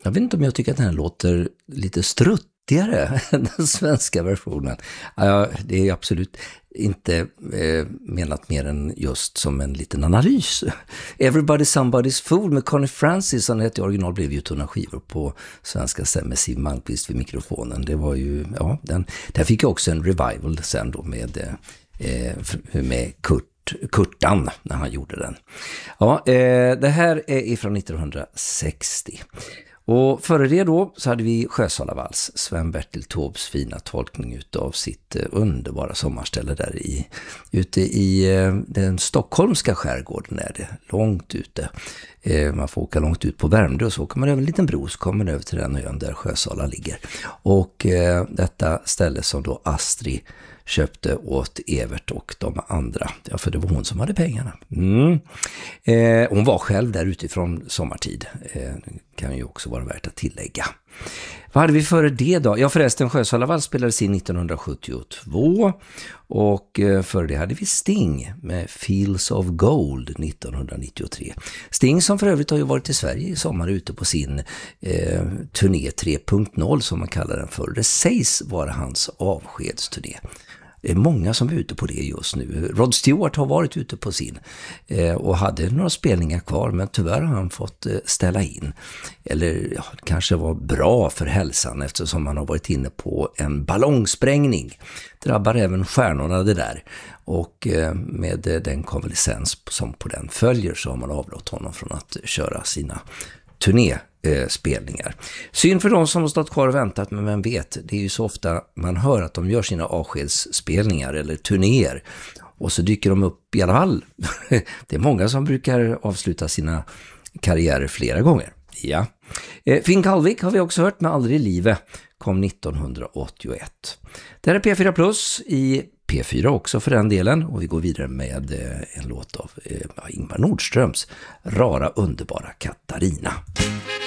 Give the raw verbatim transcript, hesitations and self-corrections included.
Jag vet inte om jag tycker att den här låter lite struttigare än den svenska versionen. Ja, det är absolut inte eh, menat mer än just som en liten analys. Everybody Somebody's Fool med Connie Francis, som heter i original, blev ju tunna skivor på svenska sen med Siw Malmkvist vid mikrofonen. Det var ju, ja, den, där fick jag också en revival sen då med, eh, med Kurt Kurtan när han gjorde den. Ja, eh, det här är ifrån nittonhundrasextio. Och före det då så hade vi Sjösalavals, Sven-Bertil Taubes fina tolkning utav sitt eh, underbara sommarställe där i, ute i eh, den stockholmska skärgården är det, långt ute. Eh, man får åka långt ut på Värmdö och så åker man över en liten bro, så kommer man över till den ön där Sjösala ligger. Och eh, detta ställe som då Astrid köpte åt Evert och de andra. Ja, för det var hon som hade pengarna. Mm. Eh, hon var själv där utifrån sommartid. Eh, kan ju också vara värt att tillägga. Vad hade vi före det då? Ja, förresten, Sjösalavals spelades in nittonhundrasjuttiotvå. Och eh, före det hade vi Sting med Fields of Gold nittonhundranittiotre. Sting som för övrigt har ju varit i Sverige i sommar ute på sin eh, turné tre punkt noll som man kallar den för. Det sägs vara hans avskedsturné. Det är många som är ute på det just nu. Rod Stewart har varit ute på sin eh, och hade några spelningar kvar, men tyvärr har han fått eh, ställa in. Eller ja, det kanske var bra för hälsan eftersom han har varit inne på en ballongsprängning. Drabbar även stjärnorna det där. Och eh, med eh, den konvalescens som på den följer så har man avrått honom från att köra sina turné. Spelningar. Synd för de som har stått kvar och väntat, men vem vet, det är ju så ofta man hör att de gör sina avskedsspelningar eller turnéer och så dyker de upp i alla fall. Det är många som brukar avsluta sina karriärer flera gånger. Ja. Finn Kalvik har vi också hört med Aldrig i livet, kom nittonhundraåttioett. Det här är P fyra Plus i P fyra också för den delen, och vi går vidare med en låt av Ingmar Nordströms Rara underbara Katarina.